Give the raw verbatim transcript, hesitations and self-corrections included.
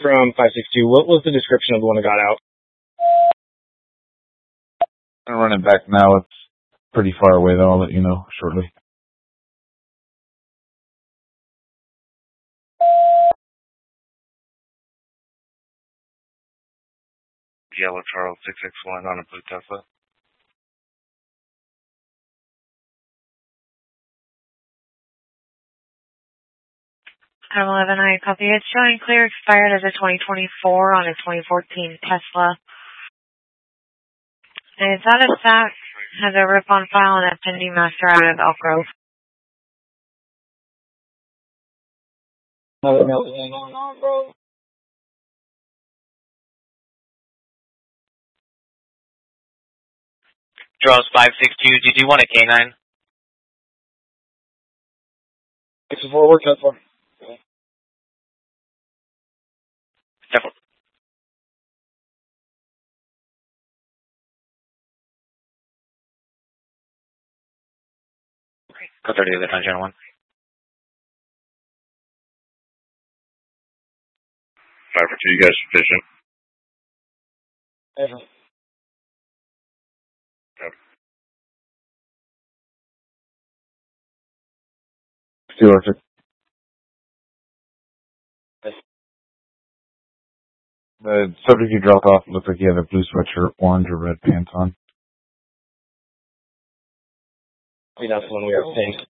from five six two. What was the description of the one that got out? I'm running back now. It's pretty far away, though. I'll let you know shortly. Yellow Charles six six one on a blue Tesla. I'm eleven, I copy. It's showing clear expired as a twenty twenty-four on a twenty fourteen Tesla. And it's out of stock, has a rip on file and a pending master out of Elk Grove. Oh, no, no, no, bro. Charles five six two, did you want a K nine? Six four work out for. Definitely. Go thirty to the front, channel one. Five for two, you guys sufficient. Ever. Steel Arctic. The subject you dropped off looked like he had a blue sweatshirt, orange or red pants on. I mean, that's the one we were paying.